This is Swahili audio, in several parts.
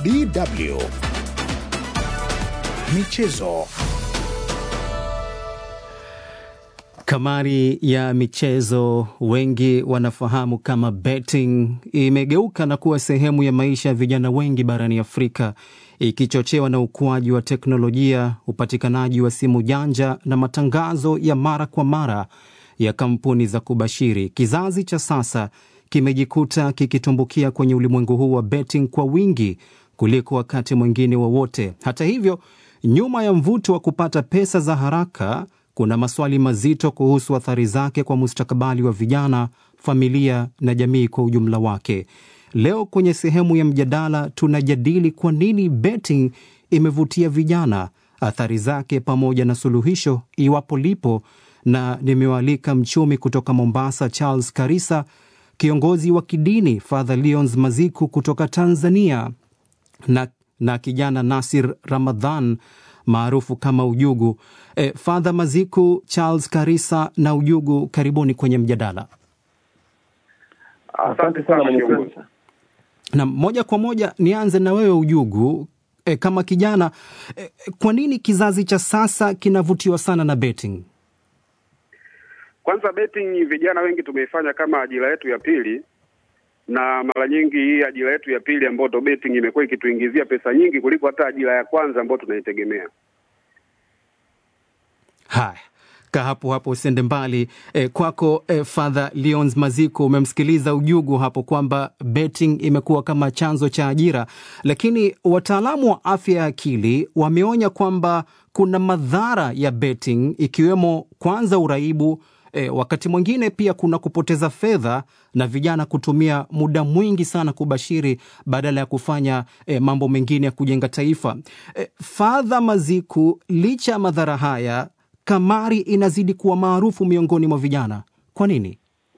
DW Michezo. Kamari ya michezo, wengi wanafahamu kama betting, imegeuka na kuwa sehemu ya maisha ya vijana wengi barani Afrika, ikichochewa na ukuaji wa teknolojia, upatikanaji wa simu janja na matangazo ya mara kwa mara ya kampuni za kubashiri. Kizazi cha sasa kimejikuta kikitumbukia kwenye ulimwengu huu wa betting kwa wingi kuliko wakati mwingine wowote. Hata hivyo, nyuma ya mvuto wa kupata pesa za haraka, kuna maswali mazito kuhusu athari zake kwa mustakabali wa vijana, familia na jamii kwa ujumla wake. Leo kwenye sehemu ya mjadala tunajadili kwa nini betting imevutia vijana, athari zake pamoja na suluhisho iwapo lipo, na nimewaalika mchumi kutoka Mombasa Charles Karisa, kiongozi wa kidini Father Leons Maziku kutoka Tanzania na kijana Nasir Ramadhan maarufu kama Ujugu. Father Maziku, Charles Karisa na Ujugu, karibuni kwenye mjadala. Asante sana kiongozi. Na moja kwa moja nianze na wewe Ujugu, kama kijana, kwa nini kizazi cha sasa kinavutiwa sana na betting? Kwanza betting vijana wengi tumeifanya kama ajira yetu ya pili, na mara nyingi hii ajira yetu ya pili ambayo ndo betting imekuwa ikituingizia pesa nyingi kuliko hata ajira ya kwanza ambayo tunaitegemea. Haya, hapo usende mbali. Kwako Father Leons Maziku, umemsikiliza Ujugu hapo kwamba betting imekuwa kama chanzo cha ajira, lakini wataalamu wa afya ya akili wameonya kwamba kuna madhara ya betting, ikiwemo kwanza uraibu, wakati mwingine pia kuna kupoteza fedha na vijana kutumia muda mwingi sana kubashiri badala ya kufanya mambo mengine ya kujenga taifa. Father Maziku, licha ya madhara haya, kamari inazidi kuwa maarufu miongoni mwa vijana. Kwa nini?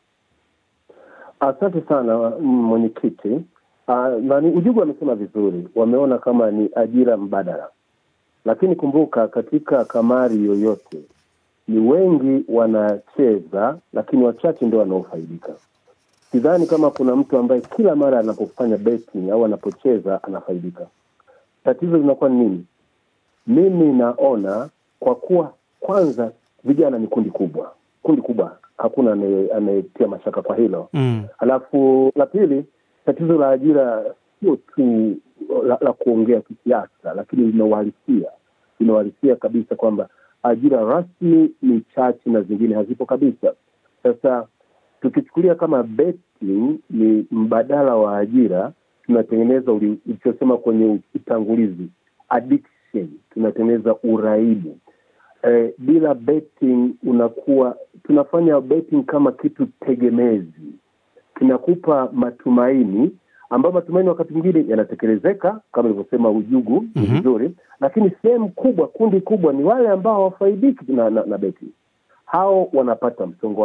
Asante sana mwenyekiti. Na Ujugu amesema vizuri, wameona kama ni ajira mbadala. Lakini kumbuka, katika kamari yoyote ni wengi wanacheza, lakini wachache ndio wanaofaidika. Sidhani kama kuna mtu ambaye kila mara anapofanya betting au anapocheza anafaidika. Tatizo linakuwa ni nini? Mimi naona kwa kuwa kwanza vijana ni kundi kubwa, hakuna anayetia mashaka kwa hilo. Alafu la pili, tatizo la ajira sio tu la kuongea kisiasa, lakini linauhalisia kabisa kwamba ajira rasmi ni chache na zingine hazipo kabisa. Sasa tukichukulia kama betting ni mbadala wa ajira, tunatengeneza ulichosema kwenye utangulizi, addiction, tunatengeneza uraibu. Bila betting tunafanya betting kama kitu tegemezi, kinakupa matumaini, ambayo matumaini wakati mwingine yanatekelezeka kama nilivyosema Ujugu vizuri, lakini sehemu kubwa, kundi kubwa ni wale ambao hawafaidiki na betting. Hao wanapata msongo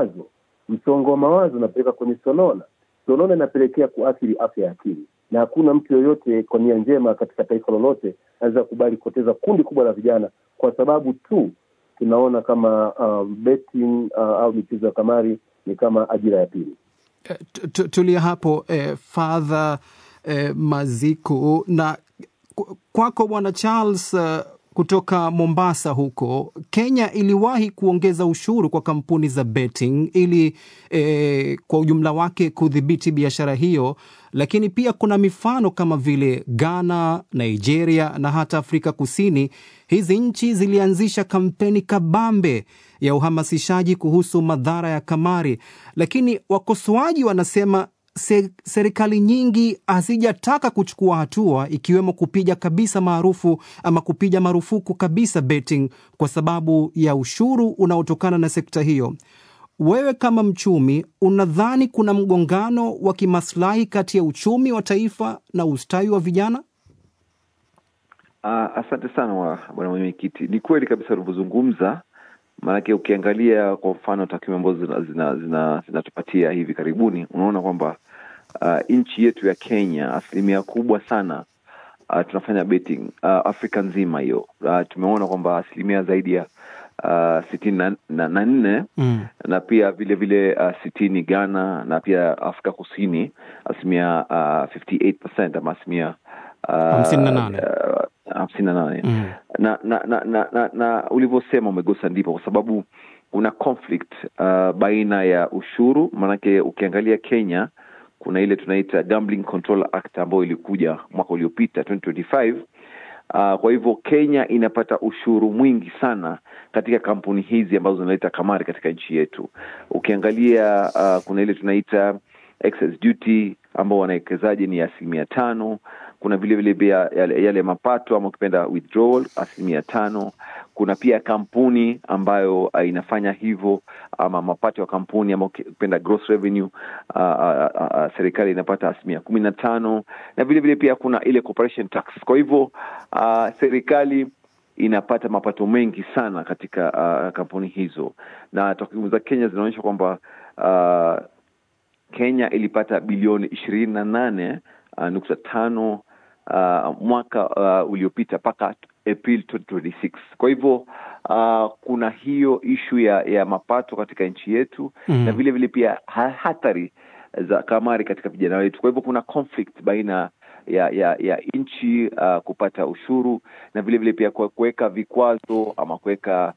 wa mawazo unapeleka kwenye sonona inapelekea kuathiri afya ya akili, na hakuna mtu yoyote kwa nia njema katika taifa lolote anaweza kubali kupoteza kundi kubwa la vijana kwa sababu tu tunaona kama betting au michezo ya kamari ni kama ajira ya pili. Tulia hapo Father Maziku, na kwako bwana Charles, kutoka Mombasa huko. Kenya iliwahi kuongeza ushuru kwa kampuni za betting ili kwa ujumla wake kudhibiti biashara hiyo, lakini pia kuna mifano kama vile Ghana, Nigeria na hata Afrika Kusini. Hizi nchi zilianzisha kampeni kabambe ya uhamasishaji kuhusu madhara ya kamari, lakini wakosoaji wanasema serikali nyingi hazijataka kuchukua hatua, ikiwemo kupiga marufuku kabisa betting kwa sababu ya ushuru unaotokana na sekta hiyo. Wewe kama mchumi, unadhani kuna mgongano wa kimaslahi kati ya uchumi wa taifa na ustawi wa vijana? Asante sana bwana mwenyekiti. Ni kweli kabisa ulivyozungumza, maana ukiangalia kwa mfano takwimu ambazo zinatupatia hivi karibuni, unaona kwamba nchi yetu ya Kenya asilimia kubwa sana tunafanya betting. Afrika nzima hiyo tumeona kwamba asilimia zaidi ya 64 na pia vile 60 Ghana, na pia Afrika Kusini asilimia 58% ama asilimia 58. Na ulivyosema umegusa ndipo, kwa sababu kuna conflict baina ya ushuru. Manake ukiangalia Kenya kuna ile tunaita Gambling Control Act ambayo ilikuja mwaka uliopita 2025. Kwa hivyo Kenya inapata ushuru mwingi sana katika kampuni hizi ambazo zinaleta kamari katika nchi yetu. Ukiangalia kuna ile tunaita excess duty ambao wanawekezaji ni 5%. Kuna vile vile pia yale mapato ama ukipenda withdrawal 5%. Kuna pia kampuni ambayo inafanya hivyo, ama mapato ya kampuni ama ukipenda gross revenue, serikali inapata 15%. Na vile vile pia kuna ile corporation tax. Kwa hivyo serikali inapata mapato mengi sana katika kampuni hizo, na takwimu za Kenya zinaonyesha kwamba Kenya ilipata bilioni 28.5 mwaka uliopita mpaka April 2026. Kwa hivyo kuna hiyo issue ya mapato katika nchi yetu, na vile vile pia hatari za kamari katika vijana wetu. Kwa hivyo kuna conflict baina ya nchi kupata ushuru, na vile vile pia kuweka vikwazo ama kuweka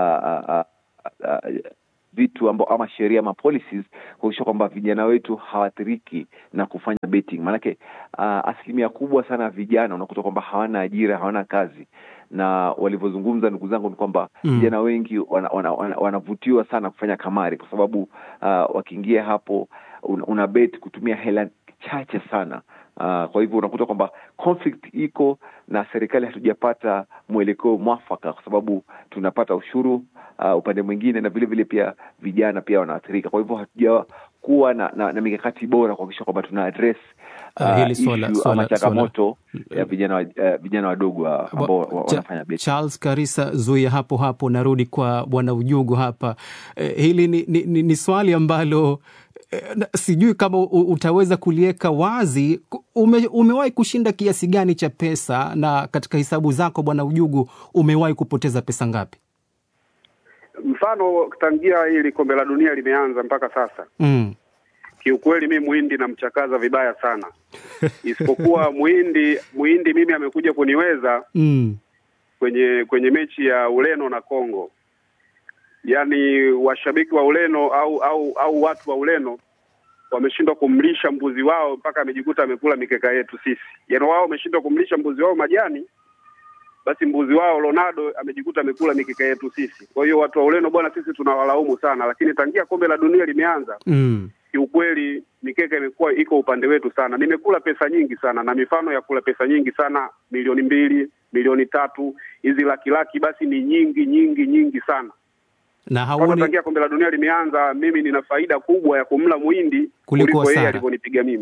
vitu ama sheria ama policies kuhakikisha kwamba vijana wetu hawaathiriki na kufanya betting. Maanake asilimia kubwa sana vijana unakuta kwamba hawana ajira, hawana kazi, na walivyozungumza ndugu zangu ni kwamba vijana wengi wanavutiwa sana kufanya kamari, kwa sababu wakiingia hapo una bet kutumia hela chache sana. Kwa hivyo unakuta kwamba conflict iko, na serikali hatujapata mwelekeo mwafaka, kwa sababu tunapata ushuru upande mwingine, na vile vile pia vijana pia wanaathirika. Kwa hivyo hatujakuwa na mikakati bora kuhakikisha kwamba tuna address hili swala changamoto ya vijana wadogo ambao wanafanya betting. Charles Karisa, zuia hapo, narudi kwa Bwana Ujugu hapa. Hili ni swali ambalo sijui kama utaweza kuliweka wazi. Umewahi kushinda kiasi gani cha pesa, na katika hesabu zako Bwana Ujugu umewahi kupoteza pesa ngapi? Mfano tangia hili kombe la dunia limeanza mpaka sasa. Kiukweli mimi muhindi namchakaza vibaya sana. Isipokuwa muhindi mimi amekuja kuniweza kwenye mechi ya Ureno na Kongo. Yaani washabiki wa Ureno au watu wa Ureno wameshindwa kumlisha mbuzi wao mpaka amejikuta amekula mikeka yetu sisi. Yaani wao wameshindwa kumlisha mbuzi wao majani, basi mbuzi wao Ronaldo amejikuta amekula mikeka yetu sisi. Kwa hiyo watu wa Ureno bwana, sisi tunawalaumu sana, lakini tangia kombe la dunia limeanza kiukweli mikeka imekuwa iko upande wetu sana. Nimekula pesa nyingi sana, na mifano ya kula pesa nyingi sana, 2 milioni 3, hizi laki basi ni nyingi sana. Na haoni tangia kombe la dunia limeanza mimi nina faida kubwa ya kumla muhindi kuliko yeye alivyonipiga mimi.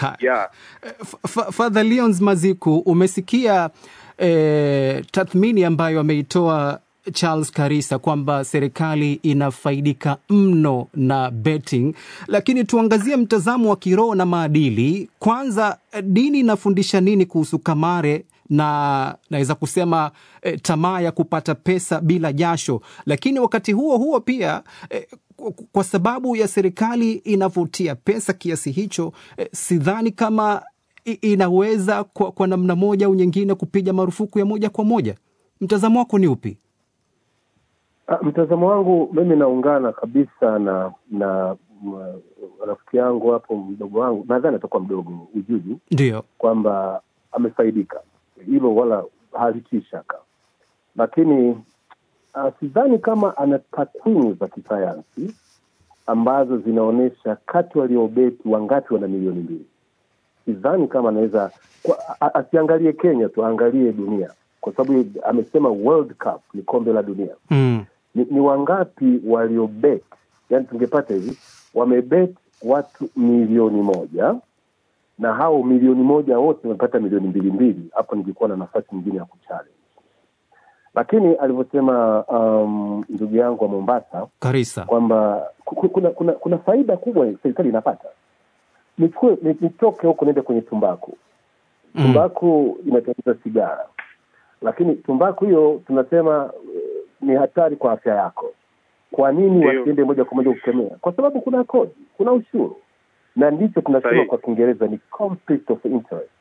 Father Leons Maziku, umesikia tathmini ambayo ameitoa Charles Karisa kwamba serikali inafaidika mno na betting, lakini tuangazie mtazamo wa kiroho na maadili. Kwanza, dini inafundisha nini kuhusu kamare na naweza kusema tamaa ya kupata pesa bila jasho? Lakini wakati huo pia kwa sababu ya serikali inavutia pesa kiasi hicho, sidhani kama inaweza kwa namna moja au nyingine kupiga marufuku ya moja kwa moja. Mtazamo wako ni upi? Mtazamo wangu mimi naungana kabisa na rafiki yangu hapo, mdogo wangu, nadhani atakuwa mdogo Ujuju, ndio kwamba amefaidika. Hilo wala halitii shaka, lakini sidhani kama ana takwimu za kisayansi ambazo zinaonesha kati waliobeti wangapi wana milioni 2. Sidhani kama anaweza, asiangalie Kenya tu, angalie dunia, kwa sababu amesema World Cup ni kombe la dunia. Ni wangapi waliobet? Yani tungepata hivi, wamebet watu milioni 1, na hao milioni 1 wote wamepata milioni 2. Hapo ningekuwa na nafasi nyingine ya kuchallenge. Lakini alivyosema ndugu yangu wa Mombasa Karisa kwamba kuna faida kubwa serikali inapata. Nitoke huko niende kwenye tumbaku. Tumbaku inatengeneza sigara, lakini tumbaku hiyo tunasema ni hatari kwa afya yako. Kwa nini wasiende moja kwa moja kukemea? Kwa sababu kuna kodi, kuna ushuru, na ndicho tunasema kwa Kiingereza ni conflict of interest.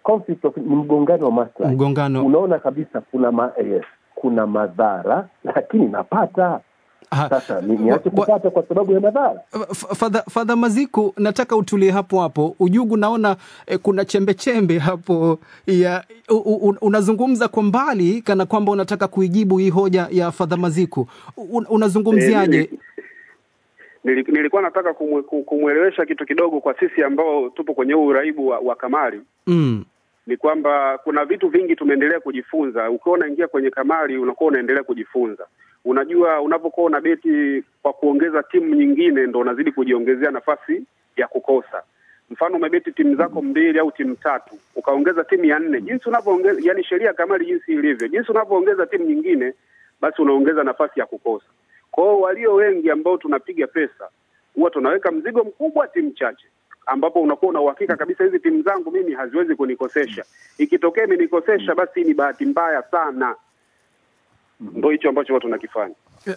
conflict of, ni mgongano wa maslahi. Mgongano. Unaona kabisa kuna madhara lakini napata. Sasa niache kupata kwa sababu ya madhara. Father Maziku, nataka utulie hapo. Ujugu naona kuna chembe hapo ya unazungumza kwa mbali kana kwamba unataka kuijibu hii hoja ya Father Maziku. Unazungumziaje? Nilikuwa nataka kumuelewesha kitu kidogo kwa sisi ambao tupo kwenye uraibu wa kamari. Ni kwamba kuna vitu vingi tumeendelea kujifunza. Ukiwa unaingia kwenye kamari unakuwa unaendelea kujifunza. Unajua unapokuwa una beti kwa kuongeza timu nyingine ndo unazidi kujiongezea nafasi ya kukosa. Mfano umebeti timu zako 2 au timu 3, ukaongeza timu ya 4. Jinsi unavyoongeza, yani sheria kamari jinsi ilivyo, jinsi unavyoongeza timu nyingine basi unaongeza nafasi ya kukosa. Kwa hiyo walio wengi ambao tunapiga pesa huwa tunaweka mzigo mkubwa timu chache, ambapo unakuwa una uhakika kabisa hizi timu zangu mimi haziwezi kunikosesha. Ikitokea imenikosesha basi ni bahati mbaya sana. Ndio hicho ambacho watu tunakifanya.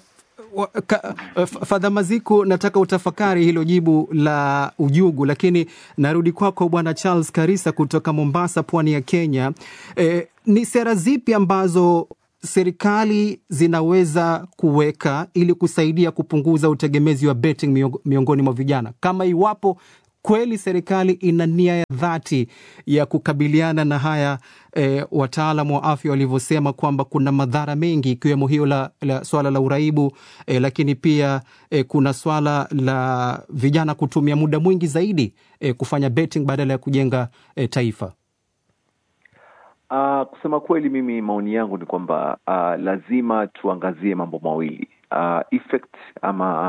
Father Maziku, nataka utafakari hilo jibu la Ujugu, lakini narudi kwako Bwana Charles Karisa kutoka Mombasa, pwani ya Kenya. Ni sera zipi ambazo serikali zinaweza kuweka ili kusaidia kupunguza utegemezi wa betting miongoni mwa vijana, kama iwapo kweli serikali ina nia ya dhati ya kukabiliana na haya wataalamu wa afya walivyosema kwamba kuna madhara mengi, ikiwemo hiyo la swala la uraibu, lakini pia kuna swala la vijana kutumia muda mwingi zaidi kufanya betting badala ya kujenga taifa? Kusema kweli, mimi maoni yangu ni kwamba lazima tuangazie mambo mawili, effect ama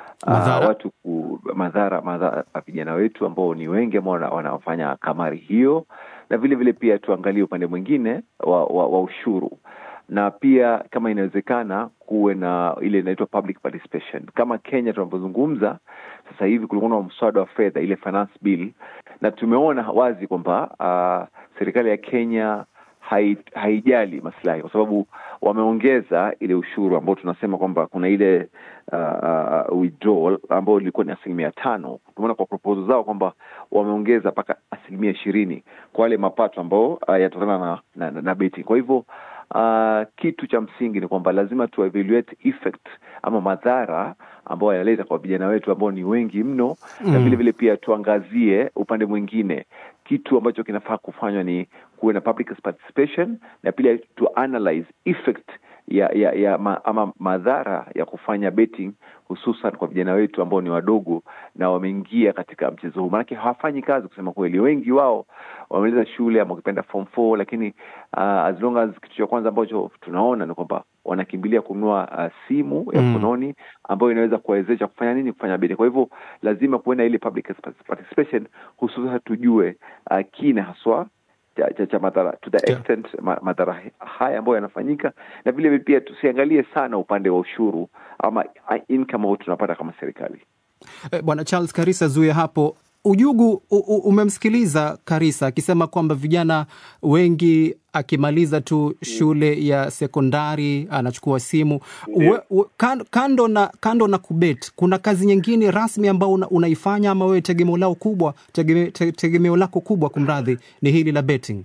madhara vijana wetu ambao ni wengi ambao wanafanya kamari hiyo, na vile vile pia tuangalie upande mwingine wa ushuru, na pia kama inawezekana kuwe na ile inaitwa public participation. Kama Kenya tunapozungumza sasa hivi kulikuwa na mswada wa fedha, ile finance bill, na tumeona wazi kwamba serikali ya Kenya haijali maslahi, kwa sababu wameongeza ile ushuru ambao tunasema kwamba kuna ile withdrawal ambao ilikuwa ni 5%. Tumeona kwa proposal zao kwamba wameongeza mpaka 20% kwa wale mapato ambao yatokana na betting. Kwa hivyo kitu cha msingi ni kwamba lazima tu evaluate effect ama madhara ambao yanaleta kwa vijana wetu ambao ni wengi mno, na vile vile pia tuangazie upande mwingine. Kitu ambacho kinafaa kufanywa ni kuwe na public participation, na pia to analyze effect ama madhara ya kufanya betting, hususan kwa vijana wetu ambao ni wadogo na wameingia katika mchezo huu. Maana hawafanyi kazi kusema kweli, wengi wao wamaliza shule ama wakipenda form 4, lakini as long as kitu cha kwanza ambacho tunaona ni kwamba wanakimbilia kununua simu ya mkononi ambayo inaweza kuwawezesha kufanya nini? Kufanya betting. Kwa hivyo lazima kuwe na ile public participation, hususan tujue kina haswa cha madhara, to the extent madhara haya ambayo yanafanyika, na vile vile pia tusiangalie sana upande wa ushuru ama income ambao tunapata kama serikali. Bwana Charles Karisa, zuia hapo. Ujugu, umemsikiliza Karisa akisema kwamba vijana wengi akimaliza tu shule ya sekondari anachukua simu. Kando na kubet, kuna kazi nyingine rasmi ambao unaifanya, ama wewe tegemeo lako kubwa kumradhi ni hili la betting?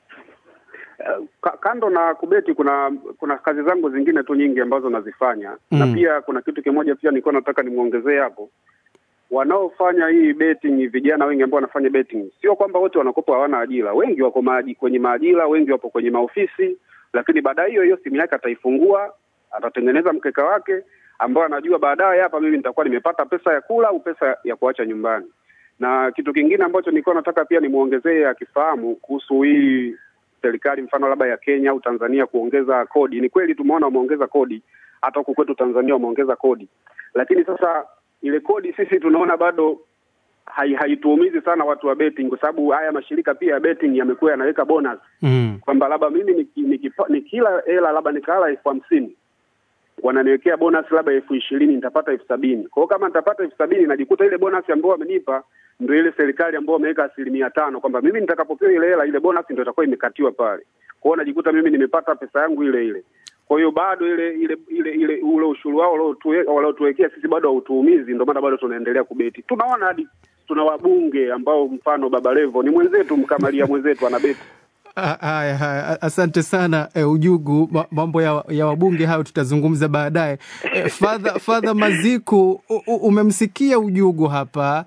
Kando na kubeti kuna kazi zangu zingine tu nyingi ambazo nazifanya. Na pia kuna kitu kimoja pia nilikuwa nataka nimuongezee hapo. Wanaofanya hii betting, vijana wengi ambao wanafanya betting, sio kwamba wote wanakopa hawana ajira. Wengi wako kwenye maajira, wengi wapo kwenye maofisi, lakini baadaye hiyo simu yake ataifungua, atatengeneza mkeka wake ambao anajua baadaye hapa mimi nitakuwa nimepata pesa ya kula au pesa ya kuacha nyumbani. Na kitu kingine ambacho nilikuwa nataka pia nimuongezee akifahamu kuhusu hii serikali, mfano labda ya Kenya au Tanzania kuongeza kodi. Ni kweli tumeona wameongeza kodi, hata huko kwetu Tanzania wameongeza kodi. Lakini sasa ile kodi sisi tunaona bado haituumizi sana watu wa betting, kwa sababu haya mashirika pia ya betting yamekuwa yanaweka bonus. Kwamba labda mimi nikila hela labda nikala 50,000, wananiwekea bonus labda 20,000, nitapata 70,000. Kwa hiyo kama nitapata 70,000 najikuta ile bonus ambayo wamenipa ndio ile serikali ambayo wameweka 5%, kwamba mimi nitakapopewa ile hela ile bonus ndio itakuwa imekatiwa pale. Kwa hiyo najikuta mimi nimepata pesa yangu ile ile. Kwa hiyo bado ile ule ushuru wao waliotuwekea sisi bado hautuumizi, ndio maana bado tunaendelea kubeti. Tunaona hadi tuna wabunge ambao mfano Baba Levo ni mwenzetu, Mkamalia mwenzetu anabeti. Haya, asante sana Ujugu. Mambo ya wabunge hayo tutazungumza baadaye. Father Maziku, umemsikia Ujugu hapa.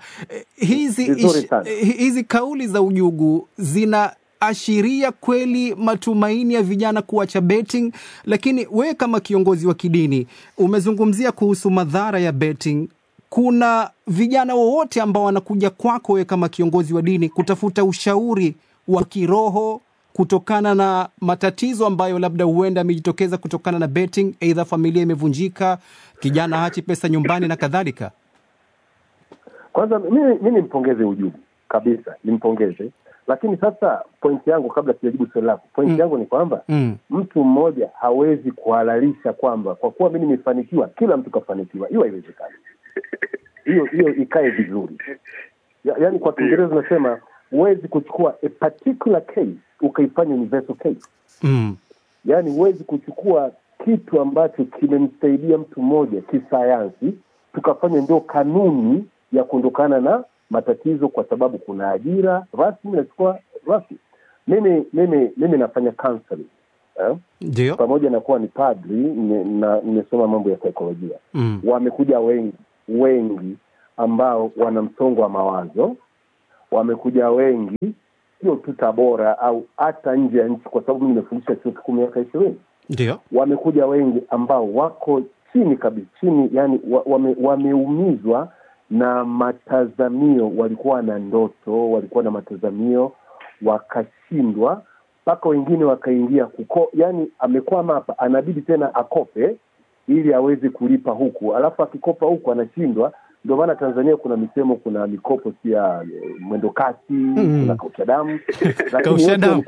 Hizi kauli za Ujugu zinaashiria kweli matumaini ya vijana kuacha betting, lakini wewe kama kiongozi wa kidini umezungumzia kuhusu madhara ya betting. Kuna vijana wowote ambao wanakuja kwako wewe kama kiongozi wa dini kutafuta ushauri wa kiroho kutokana na matatizo ambayo labda huenda yamejitokeza kutokana na betting, aidha familia imevunjika, kijana hachi pesa nyumbani na kadhalika? Kwanza mimi nimpongeze Ujugu kabisa, nimpongeze. Lakini sasa point yangu, kabla sijajibu swali lako, point yangu ni kwamba mtu mmoja hawezi kuhalalisha kwamba kwa kuwa mimi nimefanikiwa kila mtu kafanikiwa. Hiyo haiwezekani. Hiyo ikae vizuri. Yaani kwa Kiingereza tunasema huwezi kuchukua a particular case ukaifanya universal case. Yaani huwezi kuchukua kitu ambacho kimemsaidia mtu mmoja kisayansi tukafanya ndio kanuni ya kuondokana na matatizo kwa sababu kuna ajira rasmi na sikuwa rasmi. Mimi nafanya counseling. Ndio. Pamoja na kuwa ni padri, nimesoma mambo ya saikolojia. Wamekuja wengi ambao wana msongo wa mawazo. Wamekuja wengi sio tu Tabora au hata nje ya nchi, kwa sababu mimi nimefundisha chuo kikuu miaka 20. Ndio. Wamekuja wengi ambao wako chini kabisa, yani wameumizwa na matazamio. Walikuwa na ndoto, walikuwa na matazamio, wakashindwa, mpaka wengine wakaingia yani amekwama hapa, anabidi tena akope ili aweze kulipa huku, alafu akikopa huku anashindwa. Ndio maana Tanzania kuna misemo, kuna mikopo ya mwendo kasi, kuna kausha damu. Kausha damu.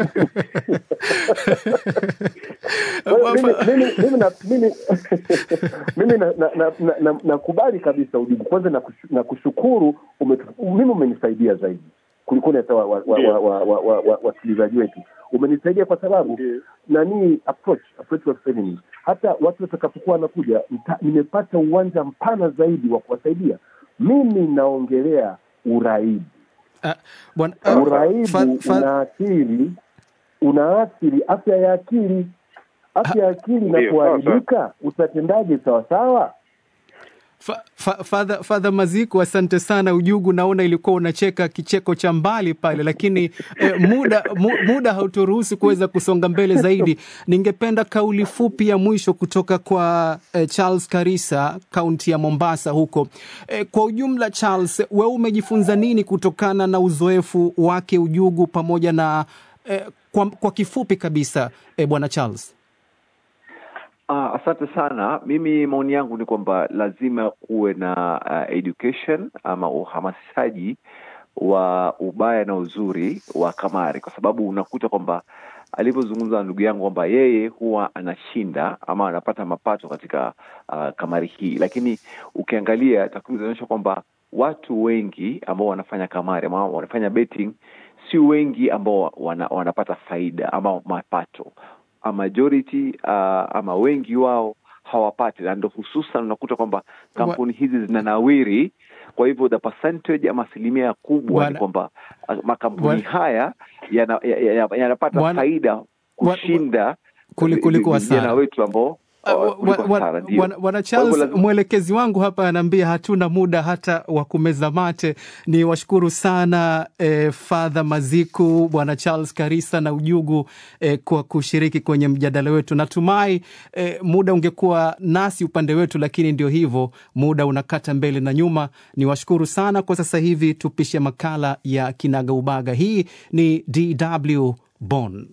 Mimi nakubali kabisa Ujugu. Kwanza na kushukuru, mimi umenisaidia zaidi kuliko hata wasikilizaji wetu. Umenisaidia kwa sababu nani approach wa feminist. Hata watu watakapokuwa wanakuja, nimepata uwanja mpana zaidi wa kuwasaidia. Mimi naongelea uraibu. Uraibu unaathiri afya ya akili. Afya ya akili na kuharibika, utatendaje sawa? Father Maziku, asante sana. Ujugu, naona ilikuwa unacheka kicheko cha mbali pale, lakini muda hauturuhusu kuweza kusonga mbele zaidi. Ningependa kauli fupi ya mwisho kutoka kwa Charles Karisa, kaunti ya Mombasa huko. Kwa ujumla Charles, wewe umejifunza nini kutokana na uzoefu wake Ujugu pamoja na kwa kifupi kabisa bwana Charles? Asante sana. Mimi maoni yangu ni kwamba lazima kuwe na education ama uhamasishaji wa ubaya na uzuri wa kamari, kwa sababu unakuta kwamba alivyozungumza na ndugu yangu kwamba yeye huwa anashinda ama anapata mapato katika kamari hii, lakini ukiangalia takwimu zinaonyesha kwamba watu wengi ambao wanafanya kamari ama wanafanya betting si wengi ambao wanapata faida ama mapato. A majority ama wengi wao hawapati, na ndio hususan unakuta kwamba kampuni hizi zinanawiri. Kwa hivyo the percentage ama asilimia kubwa ni kwamba makampuni haya yanapata faida kushinda kuliko hasara wetu ambao Bwana Charles, mwelekezi wangu hapa ananiambia hatuna muda hata wa kumeza mate. Ni washukuru sana Father Maziku, Bwana Charles Karisa na Ujugu kwa kushiriki kwenye mjadala wetu. Natumai muda ungekuwa nasi upande wetu, lakini ndio hivyo, muda unakata mbele na nyuma. Ni washukuru sana. Kwa sasa hivi tupishe makala ya Kinaga Ubaga. Hii ni DW Bonn.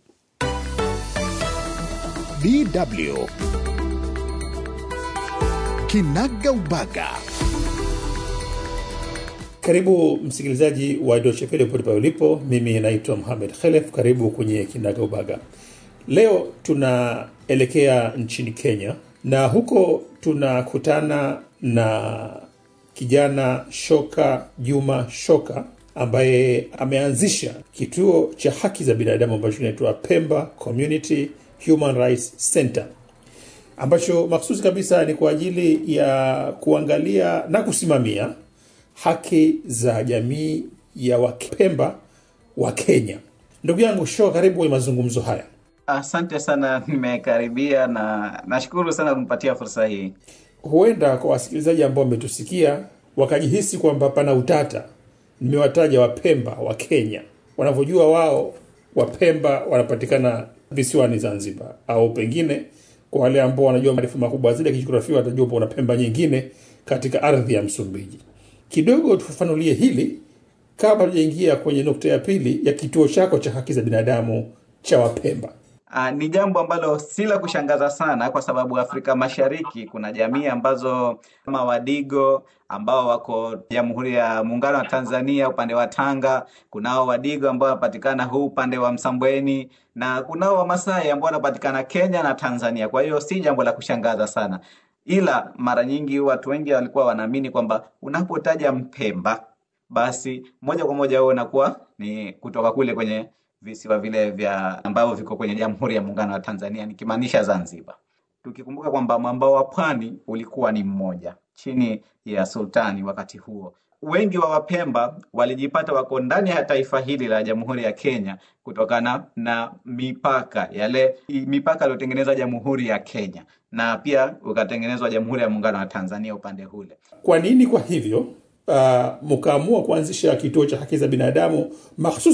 DW Kinaga Ubaga. Karibu msikilizaji wa Deutsche Welle popote pale ulipo. Mimi naitwa Mohamed Khalef. Karibu kwenye Kinaga Ubaga. Leo tunaelekea nchini Kenya, na huko tunakutana na kijana Shoka Juma Shoka ambaye ameanzisha kituo cha haki za binadamu ambacho kinaitwa Pemba Community Human Rights Center, ambacho maksudi kabisa ni kwa ajili ya kuangalia na kusimamia haki za jamii ya Wapemba wa Kenya. Ndugu yangu Shaw, karibu kwenye mazungumzo haya. Asante sana, nimekaribia na nashukuru sana kumpatia fursa hii. Huenda kwa wasikilizaji ambao wametusikia wakajihisi kwamba pana utata. Nimewataja Wapemba wa Kenya. Wanavyojua wao, Wapemba wanapatikana visiwani Zanzibar, au pengine kwa wale ambao wanajua maarifa makubwa zaidi ya kijiografia watajua kuna Pemba nyingine katika ardhi ya Msumbiji. Kidogo tufafanulie hili kabla tujaingia kwenye nukta ya pili ya kituo chako cha haki za binadamu cha Wapemba. Ni jambo ambalo si la kushangaza sana, kwa sababu Afrika Mashariki kuna jamii ambazo kama Wadigo ambao wako Jamhuri ya Muungano wa Tanzania upande wa Tanga, kunao Wadigo ambao wanapatikana huu upande wa Msambweni, na kunao Wamasai ambao wanapatikana Kenya na Tanzania. Kwa hiyo si jambo la kushangaza sana. Ila mara nyingi watu wengi walikuwa wanaamini kwamba unapotaja Mpemba basi moja kwa moja wewe unakuwa ni kutoka kule kwenye visiwa vile vya ambavyo viko kwenye Jamhuri ya Muungano wa Tanzania, nikimaanisha Zanzibar. Tukikumbuka kwamba mwambao wa pwani ulikuwa ni mmoja chini ya sultani wakati huo. Wengi wa Wapemba walijipata wako ndani ya taifa hili la Jamhuri ya Kenya kutokana na mipaka iliyotengenezwa Jamhuri ya Kenya, na pia ukatengenezwa Jamhuri ya Muungano wa Tanzania upande ule. Kwa nini kwa hivyo mkaamua kuanzisha kituo cha haki za binadamu mahsusi